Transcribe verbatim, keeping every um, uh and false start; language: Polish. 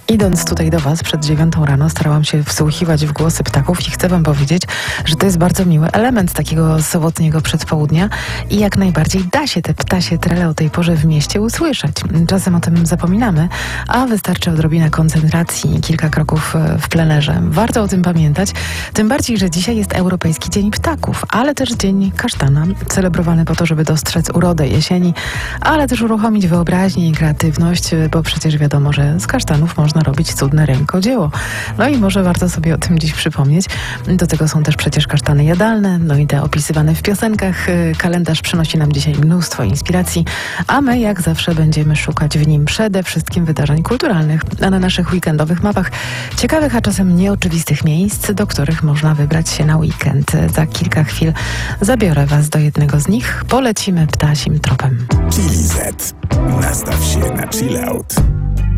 Idąc tutaj do Was przed dziewiątą rano, starałam się wsłuchiwać w głosy ptaków i chcę Wam powiedzieć, że to jest bardzo miły element takiego sobotniego przedpołudnia i jak najbardziej da się te ptasie trele o tej porze w mieście usłyszeć. Czasem o tym zapominamy, a wystarczy odrobina koncentracji i kilka kroków w plenerze. Warto o tym pamiętać, tym bardziej, że dzisiaj jest Europejski Dzień Ptaków, ale też Dzień Kasztana, celebrowany po to, żeby dostrzec urodę jesieni, ale też uruchomić wyobraźnię i kreatywność, bo przecież wiadomo, że z kasztanów można robić cudne rękodzieło. No i może warto sobie o tym dziś przypomnieć. Do tego są też przecież kasztany jadalne, no i te opisywane w piosenkach. Kalendarz przynosi nam dzisiaj mnóstwo inspiracji, a my jak zawsze będziemy szukać w nim przede wszystkim wydarzeń kulturalnych, a na naszych weekendowych mapach ciekawych, a czasem nieoczywistych miejsc, do których można wybrać się na weekend. Za kilka chwil zabiorę Was do jednego z nich. Polecimy ptasim tropem. Chili Z. Nastaw się na chill out.